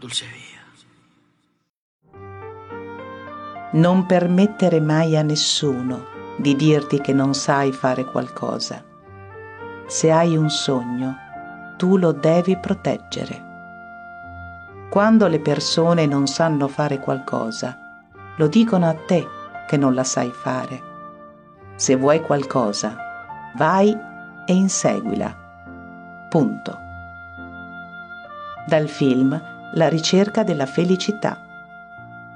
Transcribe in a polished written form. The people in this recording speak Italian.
Dulce via. Non permettere mai a nessuno di dirti che non sai fare qualcosa. Se hai un sogno, tu lo devi proteggere. Quando le persone non sanno fare qualcosa, lo dicono a te che non la sai fare. Se vuoi qualcosa, vai e inseguila. Punto. Dal film La ricerca della felicità